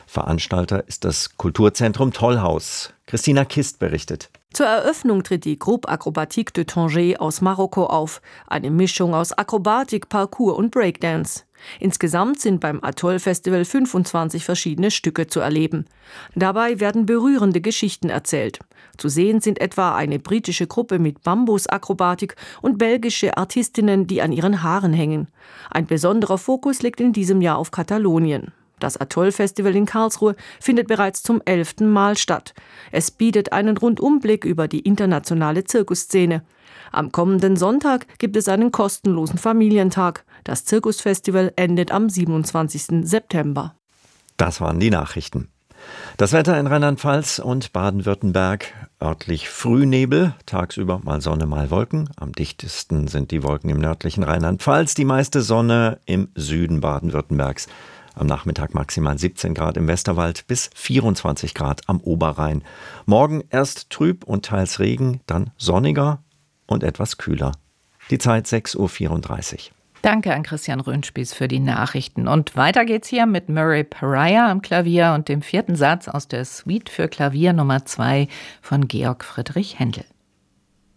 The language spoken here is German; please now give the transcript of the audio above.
Veranstalter ist das Kulturzentrum Tollhaus. Christina Kist berichtet. Zur Eröffnung tritt die Groupe Acrobatique de Tanger aus Marokko auf. Eine Mischung aus Akrobatik, Parkour und Breakdance. Insgesamt sind beim Atoll-Festival 25 verschiedene Stücke zu erleben. Dabei werden berührende Geschichten erzählt. Zu sehen sind etwa eine britische Gruppe mit Bambusakrobatik und belgische Artistinnen, die an ihren Haaren hängen. Ein besonderer Fokus liegt in diesem Jahr auf Katalonien. Das Atoll-Festival in Karlsruhe findet bereits zum 11. Mal statt. Es bietet einen Rundumblick über die internationale Zirkusszene. Am kommenden Sonntag gibt es einen kostenlosen Familientag. Das Zirkusfestival endet am 27. September. Das waren die Nachrichten. Das Wetter in Rheinland-Pfalz und Baden-Württemberg: örtlich Frühnebel, tagsüber mal Sonne, mal Wolken. Am dichtesten sind die Wolken im nördlichen Rheinland-Pfalz, die meiste Sonne im Süden Baden-Württembergs. Am Nachmittag maximal 17 Grad im Westerwald bis 24 Grad am Oberrhein. Morgen erst trüb und teils Regen, dann sonniger und etwas kühler. Die Zeit 6.34 Uhr. Danke an Christian Röhnspieß für die Nachrichten. Und weiter geht's hier mit Murray Pariah am Klavier und dem 4. Satz aus der Suite für Klavier Nummer 2 von Georg Friedrich Händel.